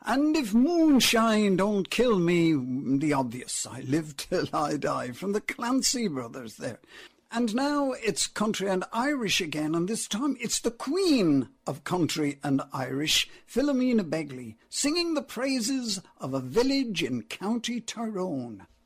And if moonshine don't kill me, the obvious, I live till I die, from the Clancy brothers there. And now it's country and Irish again, and this time it's the queen of country and Irish, Philomena Begley, singing the praises of a village in County Tyrone.